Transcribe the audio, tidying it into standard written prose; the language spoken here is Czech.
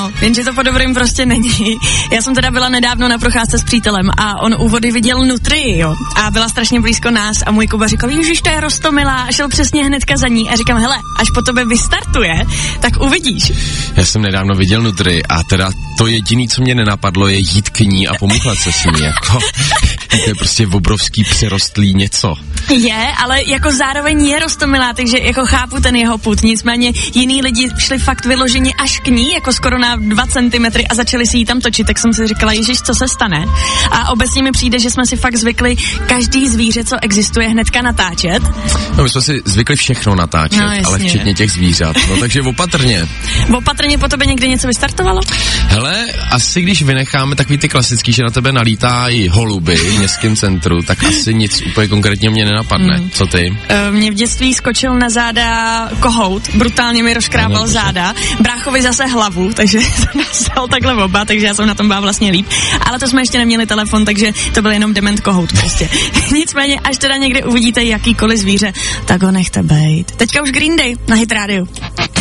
No, jenže to po dobrým prostě není. Já jsem teda byla nedávno na procházce s přítelem a on u vody viděl nutrii, jo. A byla strašně blízko nás a můj Kuba říkal, ježiš, to je roztomilá, a šel přesně hnedka za ní a říkám, hele, až po tobě vystartuje, tak uvidíš. Já jsem nedávno viděl nutrii a teda to jediný, co mě nenapadlo, je jít k ní a pomuchlat se s ní, jako to je prostě obrovský přirostlý něco. Je, ale jako zároveň je roztomilá, takže jako chápu ten jeho pud, nicméně jiný lidi šli fakt vyloženě až k ní, jako skoro na 2 centimetry a začali si jí tam točit, tak jsem si říkala, ježiš, co se stane? A obecně mi přijde, že jsme si fakt zvykli každý zvíře, co existuje, hnedka natáčet. No, my jsme si zvykli všechno natáčet, no, ale včetně těch zvířat, no takže opatrně. Opatrně po tobě někde něco vystartovalo? Hele, asi když vynecháme takový ty klasický, že na tebe nalítají holuby v městském centru, tak asi nic úplně konkrétně mě nenapadne. Co ty? Mě v dětství skočil na záda kohout, brutálně mi rozkrábal záda, bráchovi zase hlavu, takže to nás dal takhle oba, takže já jsem na tom byla vlastně líp. Ale to jsme ještě neměli telefon, takže to byl jenom dement kohout prostě. Nicméně, až teda někde uvidíte jakýkoliv zvíře, tak ho nechte bejt. Teďka už Green Day na Hit Radio.